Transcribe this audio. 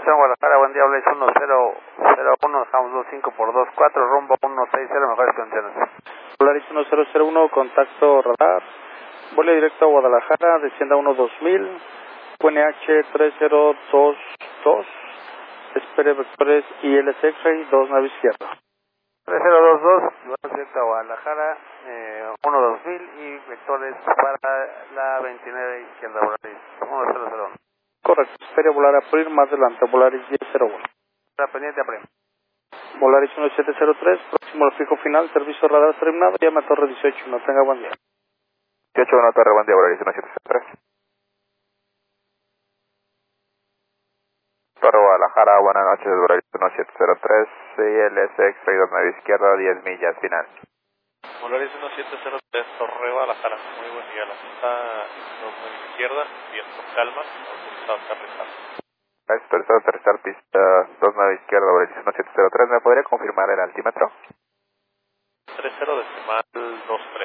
Guadalajara, buen día, habla 1001, dejamos 25 por 24, rumbo 160, mejores condiciones. Polaris 1001, contacto radar, vuelo directo a Guadalajara, descienda 2000, QNH 3022, espere vectores ILS X-Ray, 2 nave izquierda. 3022, vuelo directo a Guadalajara, 2000 y vectores para la 29 izquierda, Polaris 1001. Correcto, espere volar a April, más adelante, Polaris 1001. Está pendiente a April. Volaris 1703, próximo al fijo final, servicio radar terminado, llama a Torre 18, no tenga buen día. 18-1 Torre, buen día, Volaris 1703. Torre Guadalajara, buenas noches, Volaris 1703, ILS X-Ray 2 nave izquierda, 10 millas, final. Volaris 1703, Torre Guadalajara, muy buen día, la pista 2 nave izquierda, viento calma, autorizado a aterrizar. Autorizado a aterrizar, pista 2 nave izquierda, Volaris 1703, ¿me podría confirmar el altímetro? 30 decimal 23.